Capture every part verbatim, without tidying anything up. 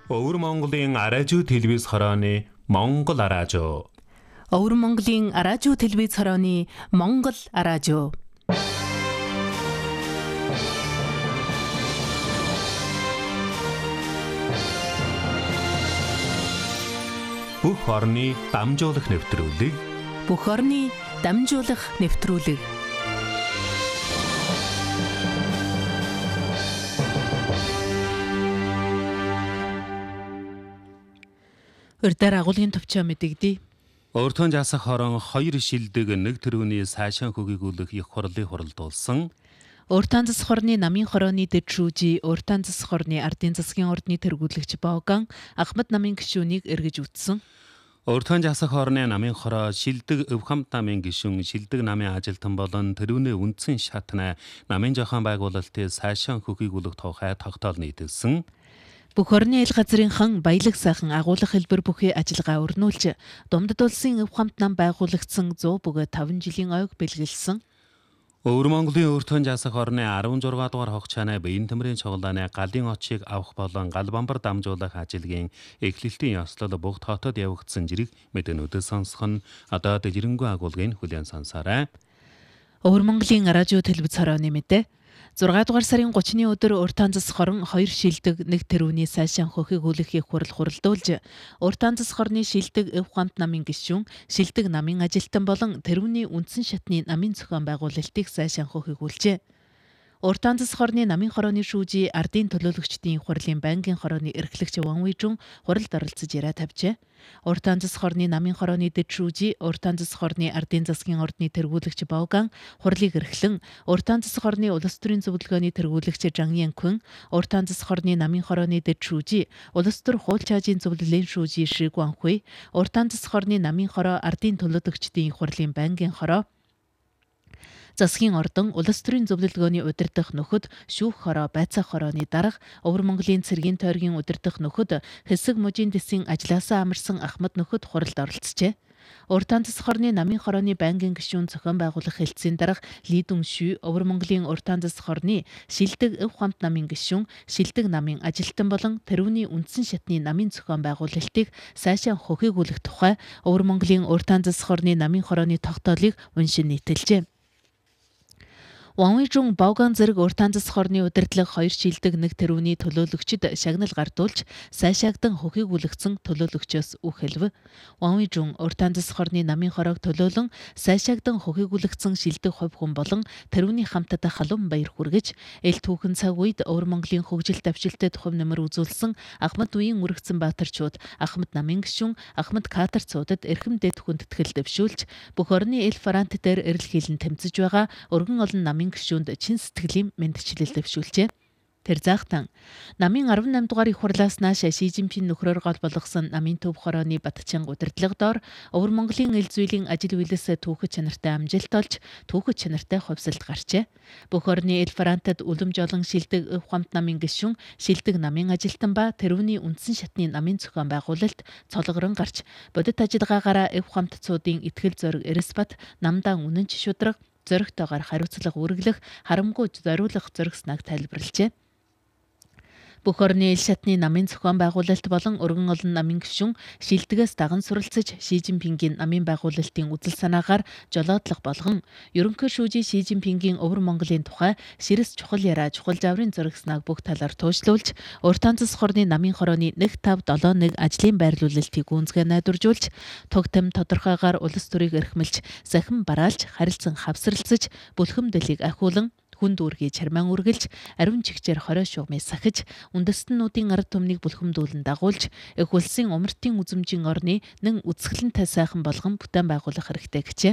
Өвөр Монголын араажуу телевиз хорооны Монгол араажуу. Өвөр Монголын араажуу телевиз хорооны Монгол араажуу. Бүх орны дамжуулах нэвтрүүлэг. Бүх орны дамжуулах нэвтрүүлэг. Урьдаар агуулгын төвчөө мэдэгдээ. Өөртөө жасах хорон хоёр шилдэг нэг төрөний сайшаан хөгжүүлэх их хурлыг хуралдуулсан. Өөртөө засах хорны намын хорооны дэвшүүжи, өөртөө засах хорны ардын засгийн ордны тэргүүлэгч Боган Ахмад намын гишүүнийг эргэж үтсэн. Өөртөө жасах хорны намын хороо шилдэг Өвхамт намын гишүүн, шилдэг намын ажилтан болон тэрүүний үндсэн шатна намын зохион байгуулалтын сайшаан хөгжүүлэх тухай тогтоол нийтэлсэн. Бүх орны ил газрын хан баялаг сайхан агуулгах хэлбэр бүхий ажиллагаа өрнүүлж, Думдад улсын Өвхамт нам байгуулагдсан сто бүгэ таван жилийн ойг бэлгэлсэн. Өвөр Монголын өөртөө жасах хорны арван зургаан дугаар хогчааны биеийн төмрийн цуглааны галын очийг авах болон гал бамбар дамжуулах ажилгийн эхлэлтийн ёслол бүх хотод явагдсан зэрэг мэдээнүүдээ сонсох нь одоо дэжрэнгүй агуулгын хүлээн сонсоорой. Өвөр Монголын араажуу телевиз хорооны мэдээ. зургаан дугаар сарын гуравны өдөр Уртаан засах хорон хоёр шилдэг нэг тэрүүний сайшаан хөхийг хүлэхийг хурал хуралдуулж, Уртаан засах хорны шилдэг Өвхамт намын гишүүн, шилдэг намын ажилтан болон тэрүүний үндсэн шатны намын зохион байгуулалтыг сайшаан хөхийг хүлжээ. Уртаан засах хорны намын хорооны шүүжи ардын төлөөлөгчдийн хурлын байнгын хорооны эрхлэгч Ван Уйжун хуралд оролцож яриа тавьжээ. Уртаан засах хорны намын хорооны дэд шүүжи, Уртаан засах хорны ардын засгийн ордны тэргүүлэгч Боган хурлыг эрхлэн, Уртаан засах хорны улс төрийн зөвлөгөөний тэргүүлэгч Жан Янкүн, Уртаан засах хорны намын хорооны дэд шүүжи, улс төр хууль чаажийн зөвлөлийн шүүжи Ши Гуанхуй, Уртаан засах хорны намын хороо ардын төлөөлөгчдийн хурлын байнгын хороо засгийн ордон улс төрийн зөвлөлгөөний удирдах нөхөд шүүх хороо байцаах хорооны дарга Өвөр Монголын цэргийн тойргийн удирдах нөхөд хэсэг мужийн дэсийн ажилласаа амарсан Ахмад нөхөд хуралд оролцжээ. Уртаан засах хорны намын хорооны байнгын гишүүн зохион байгуулах хэлтсийн дарга Ли Дүншү Өвөр Монголын Уртаан засах хорны шилдэг Өвхамт намын гишүүн, шилдэг намын ажилтан болон тэрүүний үндсэн шатны намын зохион байгуулалтыг сайшаан хөхийгүүлэх тухай Өвөр Монголын Уртаан засах хорны намын хорооны тогтоолыг уншин нийтэлжээ. Ван Уйжун Боган зэрэг Уртаан засах хорны удирдлага хоёр шилдэг нэг тэрүүний төлөөлөгчд шагнал гардуулж, сайшаагдан хөхийгүүлэгдсэн төлөөлөгчөөс үг хэлв. Ван Уйжун Уртаан засах хорны намын хороог төлөөлөн, сайшаагдан хөхийгүүлэгдсэн шилдэг хувь хүн болон тэрүүний хамтад халуун баяр хүргэж, эл түүхэн цаг үед Өвөр Монголын хөгжил давчилтад хувь нэмэр үзүүлсэн Ахмад үеийн үргэцэн баатарчууд, Ахмад намын гишүүн, Ахмад катарцуудад эрхэм дэд хүндэтгэл дэвшүүлж, бүх орны эл франт дээр эрэл хийлэн тэмцэж байгаа өргөн олон намын гишүүнд чин сэтгэлийн мэндчилэл дэвшүүлжээ. Тэр заахтан намын арван найман дугаар их хурлаас нааш Ши Жинпин нөхрөөр гол болгосон намын төв хорооны Батчин удирдлагадор Өвөр Монголын эл зүйлийн ажил үйлээс түүхэд чанартай амжилт олж, түүхэд чанартай хувьсалд гарчээ. Бүх орны эл франтад үлэмж олон шилдэг Өвхамт намын гишүүн, шилдэг намын ажилтан ба тэрүүний үндсэн шатны намын зохион байгуулалт цологрон гарч, бодит ажиллагаагаараа Өвхамтцуудын итгэл зориг Эрсбат намдаа үнэнч шудраг зоригтойгоор хариуцлага үргэлэх, харамгүй зориулах зориг снаг тайлбарлажээ. Бүх орны ил шатны намын зохион байгуулалт болон өргөн олон намын гишүүн шилдэгээс даган суралцаж Ши Жинпингийн намын байгуулалтын үзэл санаагаар жолоодлого болгон ерөнхий шүүжи Ши Жинпингийн Өвөр Монголын тухай ширэс чухал яриа чухал жаврын зурагснаг бүх талаар туушлуулж, Уртаан засах хорны намын хорооны нэг тав долоо нэг ажлын байрлуулалтыг гүнзгий найдваржуулж, туг тэм тодорхойгоор улс төрийг эрхмэлж, сахин бараалж, харилцан хавсралцаж, бүлхэм дэлийг ахиулан хүн дүүргийн чармаан үргэлж, ариун чигчээр хорой шугамыг сахиж, үндэстнүүдийн ард түмнийг бүлхэмдүүлэн дагуулж, их улсын умартын үзмжийн орны нэн үзэсгэлэнтэй сайхан болгон бүтээн байгуулах хэрэгтэй гэжээ.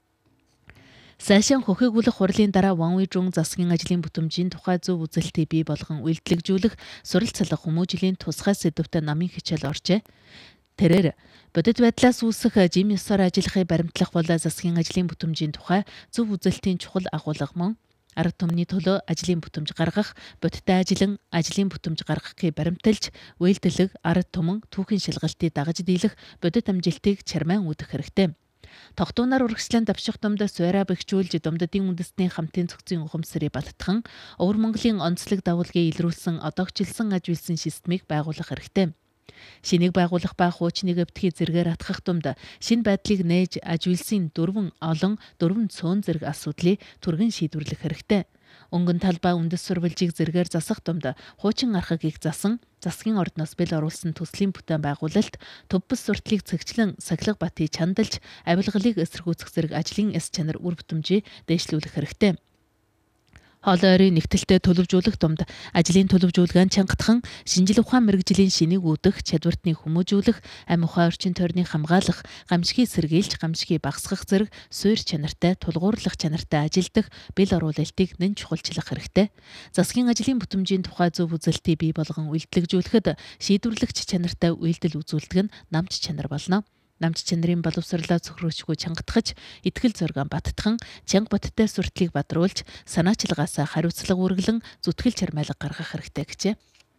Сайшаан хөхийгүүлэх хурлын дараа Ван Уйжун засгийн ажлын бүтэмжийн тухай зөв үзэлтийг бий болгон үйлдэлжүүлэх суралцлах хүмүүжлийн тусгай сэдвүүтэй намын хичээл оржээ. Тэрээр бодит байдлаас үүсэх жим ёсоор ажиллахыг баримтлах бол засгийн ажлын бүтэмжийн тухай зөв үзэлтийн чухал агуулга мөн ард түмний төлөө ажлын бүтэмж гаргах, бодиттой ажиллан ажлын бүтэмж гаргахыг баримталж, үйлдэлэг, ард түмэн түүхийн шалгалтыг дагаж дийлэх бодит амжилтыг чармаан үүдэх хэрэгтэй. Тогтуунаар үргэлжлэн давших думд суураа бэхжүүлж думдадын үндэстний хамтын цогцын ухамсарыг баттхан Өвөр Монголын онцлог давуулгыг илрүүлсэн одоогчлсон аж үйлсэн системийг байгуулах хэрэгтэй. Шинийг байгуулах ба хуучныг өвтгий зэргээр атгах тумд шинэ байдлыг нээж ажилуулсан дөрвөн олон дөрвөн цөөн зэрэг асуудлыг түргэн шийдвэрлэх хэрэгтэй. Өнгөн талбай үндэс сурвалжийг зэргээр засах тумд хуучин архагийг засан, засгийн ордноос бэл оруулсан төслийн бүтээн байгуулалт, төв бүс сурталыг цэгчлэн сахилга бати чандалж, авилгалыг эсэргүүцэх зэрэг ажлын эс чанар үр бүтэмжийг дээшлүүлэх хэрэгтэй. Хоолой ойрын нэгтэлтэй төлөвжүүлэх тумд ажлын төлөвжүүлгэн чангатхан, шинжил ухаан мэрэгжлийн шинийг үүдэх, чадвартны хүмүүжүүлэх, амь ухаан орчин тойрныг хамгаалах, гамшигыг сэргийлж, гамшигыг багасгах зэрэг суурь чанартай, тулгуурлах чанартай ажилдах бэл оруулалтыг нэн чухалчлах хэрэгтэй. Засгийн ажлын бүтэмжийн тухай зөв үзэлтийг бий болгон үйлдэлжүүлэхэд шийдвэрлэгч чанартай үйлдэл үзүүлдэг нь намч чанар болно. Намч чанарын боловсролоо цөхрөөчгүй чангатгаж, итгэл зоригон баттхан, чанга бодтой сурталыг бадруулж, санаачилгаас хариуцлага үргэлэн зүтгэл чармайлга гаргах хэрэгтэй гэжээ.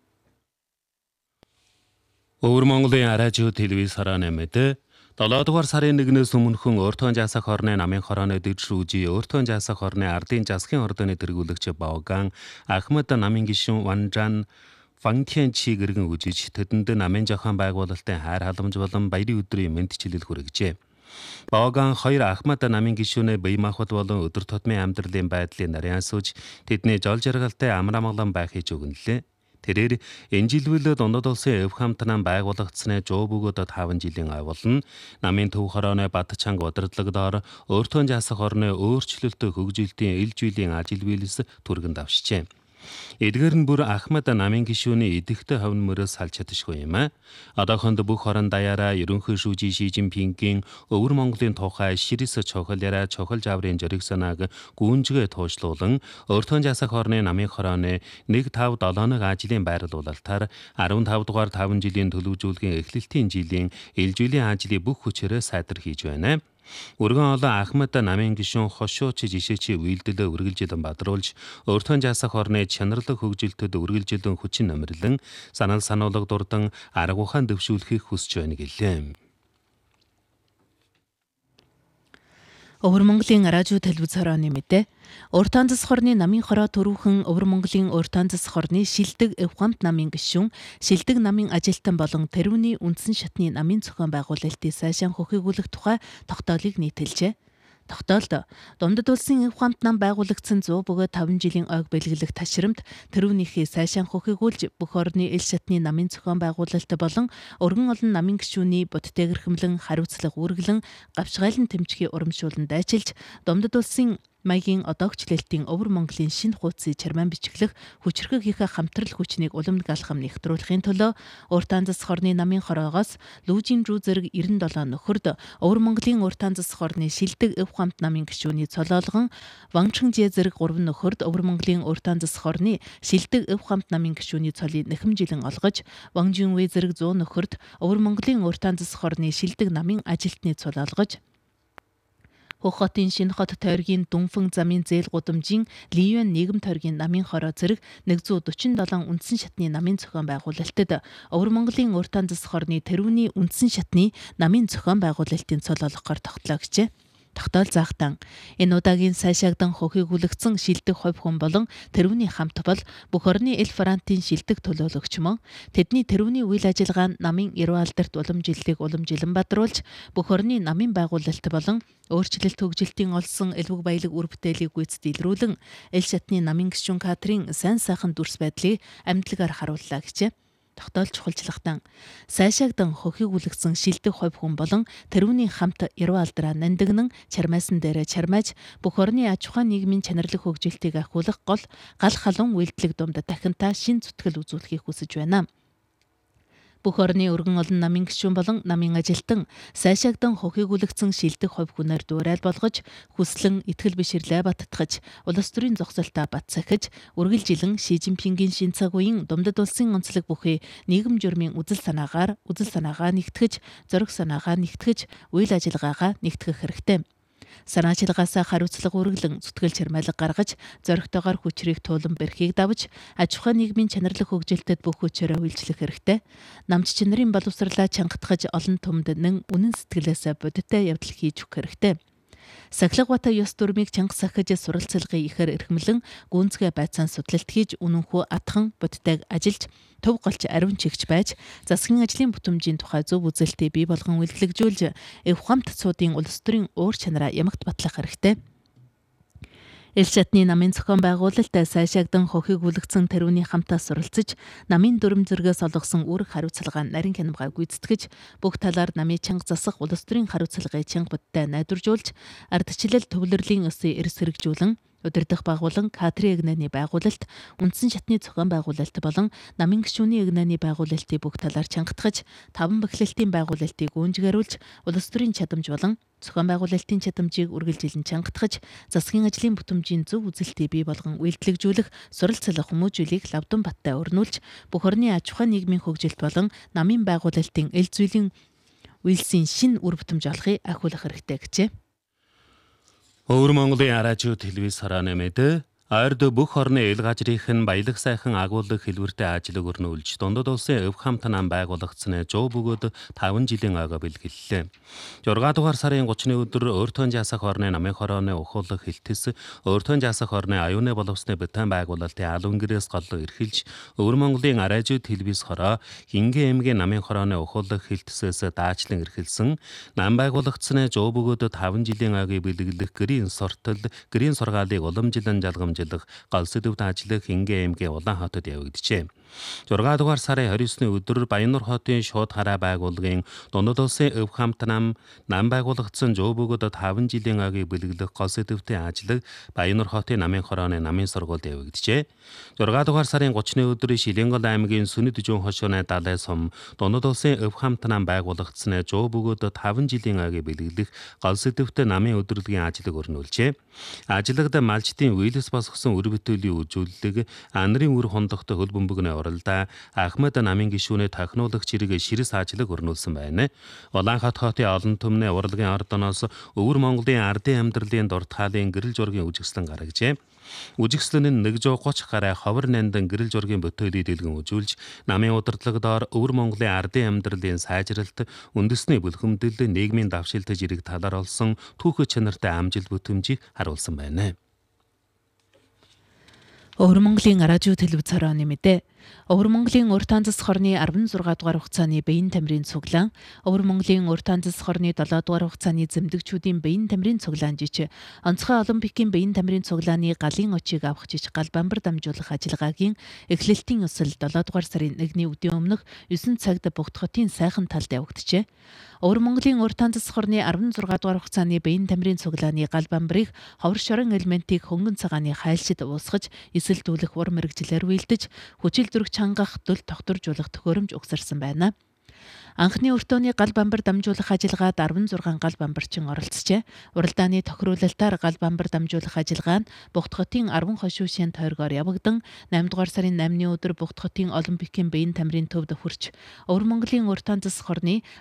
Өвөр Монголын радио телевиз харааны мэдээ долоо дугаар сарын нэгнээс өмнөхөн Өөртөө жасах хорны намын хорооны дэд шүүжи Өөртөө жасах хорны ардын засгийн ордоны тэргүүлэгч Баоган Ахмад намын гишүүн Ванжан Фангтиан чи гэргэн үжиж тэдэнд намын зохион байгуулалтын хайр халамж болон баярын өдрийн мэдчилэл хүргэжээ. Баоган хоёр Ахмад намын гишүүнээ бие махбод болон өдөр тутмын амьдралын байдлыг нарийн асууж тэдний жол жаргалтай амар амгалан байх хийж өгнөлээ. Тэрээр энэ жилвэл дундад улсын өв хамтнан байгуулагдсны жоо бөгөөд таван жилийн авална. Намын төв хорооны бат чанга удирдлагадаар Өөртөө жасах орны өөрчлөлт хөгжилтийн ил жилийн ажил биелэс түргэн давшжээ. Эдгээр нь бүр Ахмад намын гишүүний идэвхтэй ховн мөрөөс салж чадшгүй юм аа. Одоохонд бүх хорон даяараа ерөнхий шүүжи Ши Жинпингийн Өвөр Монголын тухай ширэс чухаляраа чухал жаврын жөриг санааг гүнжгээ туушлуулан Өөртөө жасах орны намын хорооны нэг тав долооног ажлын байрлуулалтаар арван тав дугаар таван жилийн төлөвжүүлгийн эхлэлтийн жилийн ил жилийн ажлыг бүх хүчээрээ сайдар хийж байна. Өргөн олон Ахмад намын гишүүн хошууч жишээчи үйлдэлээ үргэлжилэн бадруулж Өөртөө жасах орны чанарлаг хөгжилтөд үргэлжилэн хүчин номерлон санал сануулга дурдан арга ухаан дэвшүүлэхийг хүсэж байна гэлээ. Өвөр Монголын радио телевиз хорооны мэдээ Өөртөө засах орны намын хороо төрүүхэн Өвөр Монголын Өөртөө засах орны шилдэг эв хамт намын гишүүн, шилдэг намын ажилтан болон тэрүүний үндсэн шатны намын зохион байгуулалтыг сайшаан хөхөөгүүлэх тухай тогтоолыг нийтэлжээ. Тогтоолд Дундад улсын эв хамт нам байгуулагдсан сто бөгөөд таван жилийн ойг бэлгэлэх ташрамт тэрүүнийхээ сайшаан хөхөөгүүлж бүх орны ил шатны намын зохион байгуулалт болон өргөн олон намын гишүүний бодтой гэрхэмлэн хариуцлага үүргэлэн гавшгайлан тэмцэхийг урамшуулан дайчилж Дундад улсын маягийн одоогчлэлтийн Өвөр Монголын шинэ хуудсыг чармаан бичлэх хүчрхэгийнхээ хамтрал хүчнийг уламд галхам нэгтрүүлэхийн төлөө Өөртөө засах орны намын хороогоос Лүүжин рүү зэрэг девяносто долоо нөхөрд Өвөр Монголын Өөртөө засах орны шилдэг эв хамт намын гишүүний цолоолгон Вангчинжээ зэрэг гурван нөхөрд Өвөр Монголын Өөртөө засах орны шилдэг эв хамт намын гишүүний цолыг нэхэмжилэн олгож Вангжинвэ зэрэг сто нөхөрд Өвөр Монголын Өөртөө засах орны шилдэг намын ажилтны цол олгож Хөх хотын шинэ хот тойргийн Дүнфэн замын зээл гудамжийн Ливен нийгэм тойргийн намын хороо зэрэг нэгдүгээр дөрвөн седем үндсэн шатны намын зохион байгуулалтад Өвөр Монголын Өөртөө засах орны тэрүүний үндсэн шатны намын зохион байгуулалтын цол олгохоор тогтлоо гэжээ. Тогтоол заахтан энэ удаагийн сайшаагдан хөхөөгүүлэгдсэн шилдэг хувь хүн болон тэрүүний хамт бол бүх орны эл франтын шилдэг төлөөлөгч мөн тэдний тэрүүний үйл ажиллагаа нь намын эрүү алдарт уламжлалыг уламжилан бадруулж бүх орны намын байгуулалт болон өөрчлөлт хөгжилтийн олсон элбэг баялаг үр бүтээлийг гүйцэд илрүүлэн эл шатны намын гишүүн Катрин сайн сайхан дүрс байдлыг амьдлагаар харууллаа гэжээ. Тогтоол чухалчлагтан сайшаагдан хөхөөгүүлэгдсэн шилдэг хувь хүн болон тэрүүний хамт эрүү алдраа нандинан чармайсан дээрээ чармайж бүх орны аж ахуйн нийгмийн чанарлаг хөгжилтийг ахиулах гол гал халуун үйлдэлэг дунд дахинтаа шин зүтгэл үзүүлэхийг хүсэж байна. Бүх орны өргөн олон намын гишүүн болон намын ажилтан сайшаагдан хөхөөгүүлэгдсэн шилдэг хувь хүнээр дуурайл болгож хүслэн итгэл биширлээ баттгаж улс төрийн зогсолтоо бат сахиж үргэлжилэн Ши Жинпингийн шин цаг үеийн Дундад улсын онцлог бүхий нийгэм журмын үзэл санаагаар үзэл санаагаа нэгтгэж зориг санаагаа нэгтгэж үйл ажиллагаагаа нэгтгэх хэрэгтэй. Санаачилгаасаа хариуцлага үргэлэн зүтгэл чармайлга гаргаж зоригтойгоор хүчрийг туулан бэрхийг давж аж ахуйн нийгмийн чанарлаг хөгжилтэд бүх хүчээрээ үйлчлэх хэрэгтэй. Намч чанарын боловсролоо чангатгаж олон түмэнд нэн үнэн сэтгэлээсээ бодиттой явдал хийж өгөх хэрэгтэй. Сахилгаватай ёс дүрмийг чанга сахиж суралцлагын ихээр эрхэмлэн гүнзгий байцаан судлалт хийж үнэнхүү атхан бодтойг ажиллаж төв голч ариун чигч байж засгийн ажлын бүтэмжийн тухай зөв үзэлтийг бий болгон үйлчлэгжүүлж эв хамт цуудын улс төрийн уур чанараа ямагт батлах хэрэгтэй. Ил шатны намын зохион байгуулалт сайшаагдан хохиг үлгцэн тэрүүний хамтаа суралцж намын дүрм зэрэгээс олгосон үүрэг хариуцлага нарийн хянамгай гүйцэтгэж бүх талаар намын чанга засах улс төрийн хариуцлагыг чанга бодтой найдваржуулж ардчлал төвлөрлийн өсөй эрс хэрэгжүүлэн удирдах байгууллан кадрын эгнээний байгуулалт, үндсэн шатны зохион байгуулалт болон намын гишүүний эгнээний байгуулалтыг бүх талаар чангатгаж, таван бэхлэлтийн байгуулалтыг гүнжгээрүүлж, улс төрийн чадамж болон зохион байгуулалтын чадамжийг үргэлжилэн чангатгаж, засгийн ажлын бүтэмжийн зөв үзэлтийг бий болгон үйлчлэгжүүлэх, суралцлах хүмүүжүүлийг лавдан баттай өрнүүлж, бүх орны аж ахуй нийгмийн хөгжилт болон намын байгуулалтын эл зүйлийн үйлсийн шин үр бүтэмж олохыг ахиулах хэрэгтэй гэжээ. Өвөр Монголын радио телевиз харааны мэдээ Ойрд бүх орны ил газрынх нь баялаг сайхан агуулгах хэлбэртэй ажлыг өрнүүлж дундад улсын өв хамт нам байгуулагдсан жоо бөгөөд таван жилийн ойгоо бэлгэллээ. зургаан дугаар сарын гуравны өдөр өөртөө жасах орны намын хорооны ухуулах хилтэс өөртөө жасах орны аюуны боловсны битэн байгуулалтын албан гэрээс голлоо эрхэлж Өвөр Монголын радио телевиз хороо Хингээ эмгийн намын хорооны ухуулах хилтэсээс даачлан эрхэлсэн нам байгуулагдсан жоо бөгөөд таван жилийн ойгыг бэлгэлэх гэрийн сортол гэрийн сургаалыг уламжлан жалгамж гал сэдвд ажиллах Хингээ эмгийн Улаанхаатад явагджээ. зургаан дугаар сарын хорь ёсны өдөр Баяннур хотын шууд хараа байгууллагын дундад улсын өв хамт нам нам байгуулагдсан жоо бөгөөд таван жилийн ойгийг бэлгэлэх гол сэдвтэй ажиллаг Баяннур хотын намын хорооны намын сургуульд явагджээ. зургаан дугаар сарын гуравны өдөр Шилэнгол аймгийн Сүнэд жүн хошууны далай сум дундад улсын өв хамт нам байгуулагдсан жоо бөгөөд таван жилийн ойгийг бэлгэлэх гол сэдвтэй намын өдрөлгийн ажиллаг өрнүүлжээ. Ажиллагад малчдын үеэлс босгосон үр бүтээлийн үзүүлэлэг анарын үр хондохтой хөл бөмбөгний оролдоо Ахмад намын гишүүний тохиноологч хэрэг ширэс ажиллаг өрнүүлсэн байна. Улаанхаат хотын олон түмний урлагийн ордоноос Өвөр Монголын ардын амьдралын дуртахаалын гэрэл зургийн үжигслэн гаргажээ. Үжигслэн нь нэг жүз гуравч гаруй ховор нандан гэрэл зургийн бүтээлийг дэлгэн үзүүлж намын удирдлагадоор Өвөр Монголын ардын амьдралын сайжралт, үндэсний бүлхэмдэл, нийгмийн давшилт зэрэг талаар олсон түүх чанартай амжилт бүтэмжийг харуулсан байна. Өвөр Монголын радио телевиз хорооны мэдээ. Өвөр Монголын урт анзас хорны арван зургаан дугаар хугацааны биеийн тамирын цуглаан, Өвөр Монголын урт анзас хорны долоо дугаар хугацааны зэмдэгчүүдийн биеийн тамирын цуглаан жиж, онцгой олимпикийн биеийн тамирын цуглааны галын очийг авах жиж гал бамбар дамжуулах ажиллагаагийн эхлэлтийн өсөл долоо дугаар сарын нэгний өдийн өмнөх есөн цагт Богд хотын сайхан талд явагджээ. Өвөр Монголын урт анзас хорны арван зургаан дугаар хугацааны биеийн тамирын цуглааны гал бамбарыг ховор шорон элементийг хөнгөн цагааны хайлшид уусгаж, эсэлдүүлэх ур мэрэгчлэр үйлдэж, хүчил зүрх чангах дөл тогтворжуулах төхөөрөмж угсарсан байна. Анхны өртөөний гал бамбар дамжуулах ажиллагаад арван зургаан гал бамбарчин оролцжээ. Уралдааны тохируулалтаар гал бамбар дамжуулах ажиллагаа нь Богд хотын арван хошуушийн тойргоор явагдан найман дугаар сарын наймны өдөр Богд хотын олимпикийн биеийн тамирын төвд хүрч Өвөр Монголын урт анзас хорны